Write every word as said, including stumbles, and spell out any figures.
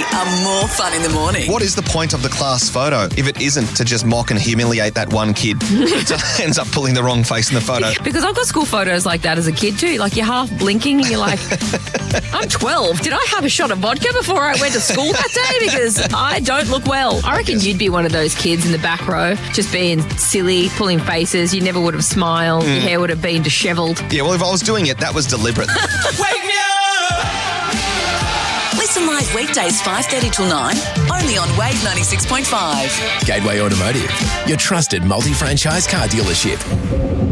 are more fun in the morning. What is the point of the class photo if it isn't to just mock and humiliate that one kid who ends up pulling the wrong face in the photo? Because I've got school photos like that as a kid too. Like you're half blinking and you're like, I'm twelve. Did I have a shot of vodka before I went to school that day? Because I don't look well. I reckon you'd be one of those kids in the back row, just being silly, pulling faces. You never would have smiled. Mm. Your hair would have been dishevelled. Yeah, well, if I was doing it, that was deliberate. Wake me up! Listen live weekdays five thirty till nine, only on Wave ninety-six point five. Gateway Automotive, your trusted multi-franchise car dealership.